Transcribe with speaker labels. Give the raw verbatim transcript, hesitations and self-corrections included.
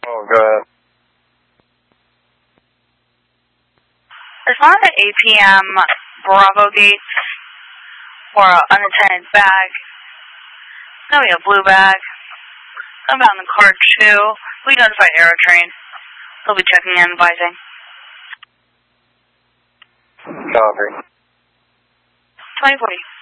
Speaker 1: Oh, go ahead.
Speaker 2: Respond at eight P M Bravo Gates for an unattended bag. It's going to be a blue bag. I'm out in the car two. We notified Aerotrain. They'll be checking in, advising.
Speaker 1: Copy.
Speaker 2: twenty forty.